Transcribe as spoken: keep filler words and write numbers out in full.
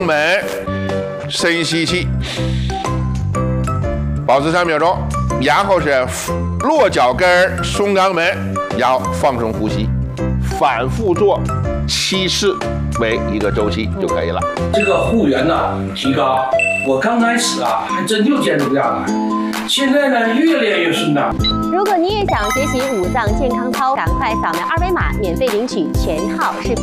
门，深吸气，保持三秒钟，然后是落脚跟，松肛门，然后放松呼吸，反复做七次为一个周期就可以了。 这个护员呢提高，我刚开始啊还真就坚持不下来，现在呢越练越顺当。 如果你也想学习五脏健康操，赶快扫描二维码，免费领取全套视频。